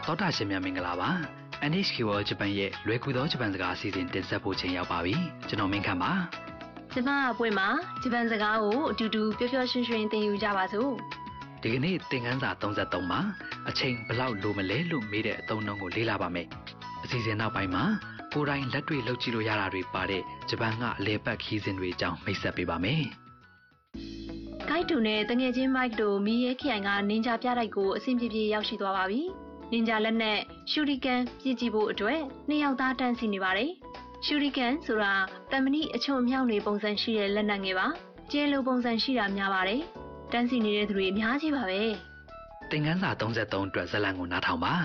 သောတာရှင်များမင်္ဂလာပါ NHK World Japan ရဲ့လွယ်ကူသောဂျပန်စကားအစီအစဉ်တင်ဆက်ဖို့ချိန်ရောက်ပါပြီကျွန်တော်မင်းခမ်းပါကျမအပွင့်မှာဂျပန်စကားကိုအတူတူပျော်ပျော်ရွှင်ရွှင်သင်ယူကြပါစို့ဒီကနေ့သင်ခန်းစာ33မှာအချိန်ဘယ်လောက်လိုမလဲလို့မေးတဲ့အသုံးအနှုန်းကိုလေ့လာပါမယ်အစီအစဉ်နောက်ပိုင်းမှာကိုယ်တိုင်လက်တွေ့လုပ်ကြည့်လို့ရတာတွေပါတဲ့ဂျပန်ကအလဲပတ်ခီးစဉ်တွေအကြောင်းမိတ်ဆက်ပေးပါမယ်ဂိုက်တူနဲ့တငယ်ချင်းမိုက်တို့မီးရဲခရိုင်ကနင်ဂျာပြတိုက်ကိုအဆင်ပြေပြေရောက်ရှိသွားပါပြီနင်ဂျာလက်နဲ့ရှူရီကန်ပြည့်ကြည့်ဖို့အတွက်နှစ်ယောက်သားတန်းစီနေပါတယ်ရှူရီကန်ဆိုတာတမဏိအချုံအမြောက်တွေပုံစံရှိတဲ့လက်နက်ငယ်ပါကျဲလိုပုံစံရှိတာများပါတယ်တန်းစီနေတဲ့သူတွေအများကြီးပါပဲသင်ခန်းစာ33အတွက်ဇာတ်လမ်းကိုနားထောင်ပါ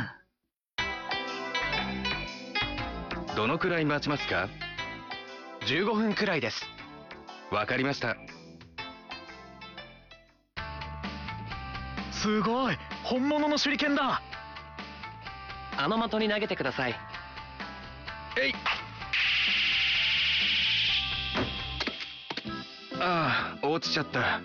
どのくらい待ちますか15分くらいですわかりましたすごい本物の手裏剣だあの的に投げてくださいえいああ落ちちゃった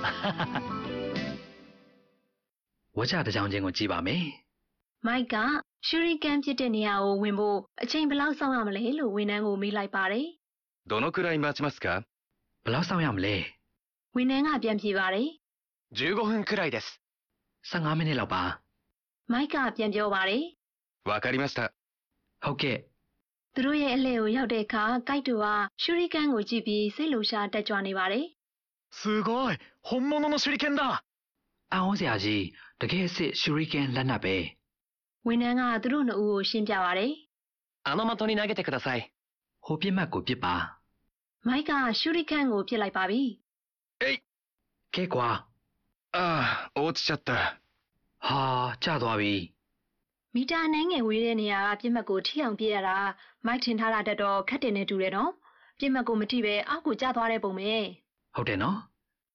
ဝါကြတစ်ကြောင်ချင်းကိုကြည့်ပါမယ်မိုက်ကရှူရီကန်ဖြစ်တဲ့နေရာကိုဝင်ဖို့အချိန်ဘယ်လောက်စောင့်ရမလဲလို့ဝန်ထမ်းကိုမေးလိုက်ပါတယ်どのくらい待ちますかဘယ်လောက်စောင့်ရမလဲဝန်ထမ်းကပြန်ဖြေပါတယ် 15分くらいです 15မိနစ်လောက်ပါမိုက်ကပြန်ပြောပါတယ်わかりましたဟုတ်ကဲ့သူတို့ရဲ့အလှည့်ကိုရောက်တဲ့အခါဂိုက်တူကရှူရီကန်ကိုကြည့်ပြီးစိတ်လှုပ်ရှားတက်ကြွနေပါတယ်すごい本物の手裏剣だအံ့ဩစရာကြီးတကယ်စစ်ရှူရီကန်လက်နက်ပဲဝန်ထမ်းကသူတို့နှစ်ဦးကိုရှင်းပြပါတယ်あの的に投げてくださいဟိုပြစ်မှတ်ကိုပြစ်ပါမိုက်ကရှူရီကန်ကိုပြစ်လိုက်ပါပြီえいကဲကွာああ落ちちゃったဟာကျသွားပြီမီတာနှင်းငယ်ဝေးတဲ့နေရာကပြစ်မှတ်ကိုထိအောင်ပြစ်ရတာမိုက်ထင်ထားတာတက်တော့ခက်တယ်နဲ့တူတယ်နော်ပြစ်မှတ်ကိုမထိပဲအောက်ကိုကျသွားတဲ့ပုံပဲဟုတ်တယ်နော်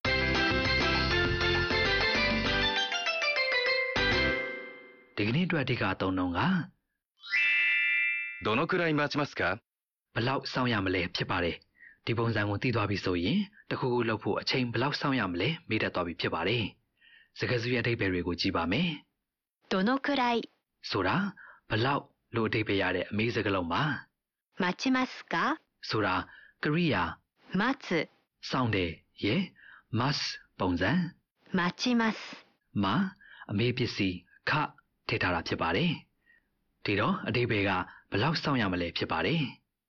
ဒီကနေ့အတွက်အဓိကအသုံးအနှုန်းကどのくらい待ちますかဘယ်လောက်စောင့်ရမလဲဖြစ်ပါတယ်ဒီပုံစံကိုသိသွားပြီဆိုရင်တခုခုလုပ်ဖို့အချိန်ဘယ်လောက်စောင့်ရမလဲမေးတတ်သွားပြီဖြစ်ပါတယ်စကားစုရဲ့အဓိပ္ပာယ်တွေကိုကြည့်ပါမယ်どのくらいဆိုတာဘယ်လောက်လို့အဓိပ္ပာယ်ရတဲ့အမေးစကားလုံးပါ待ちますかဆိုတာကရိယာ待つစောင့်တယ်ရဲ့ must ပုံစံ待ちますမှာအမေးပစ္စည်းခထည့်ထားတာဖြစ်ပါတယ်ဒီတော့အဓိပ္ပာယ်ကဘယ်လောက်စောင့်ရမလဲဖြစ်ပါတယ်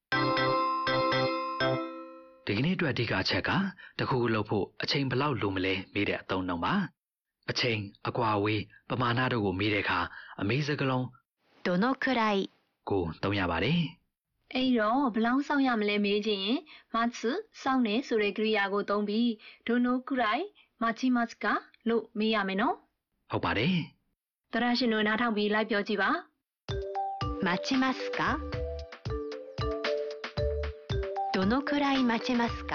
ဒီကနေ့အတွက်အဓိကအချက်ကတခုခုလုပ်ဖို့အချိန်ဘယ်လောက်လိုမလဲမေးတဲ့အသုံးအနှုန်းပါအချိန်အကွာအဝေးပမာဏတို့ကိုမေးတဲ့အခါအမေးစကားလုံးどのくらいကိုသုံးရပါတယ်အဲ့တော့ဘယ်လောက်စောင့်ရမလဲမေးခြင်းရင်待つစောင့်နေဆိုတဲ့ကရိယာကိုသုံးပြီးどのくらい待ちますかလို့မေးရမယ်နော်ဟုတ်ပါတယ်တရရှင်တို့နားထောင်ပြီးလိုက်ပြောကြည့်ပါ待ちますかどのくらい待ちますか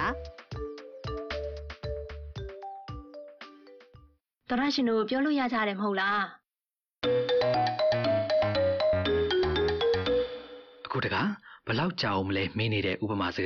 တရရှင်တို့ပြောလို့ရကြတယ်မဟုတ်လားအခုတကဘယ်လောက်ကြာအောင်မလဲမင်းနေတဲ့ဥပမာစ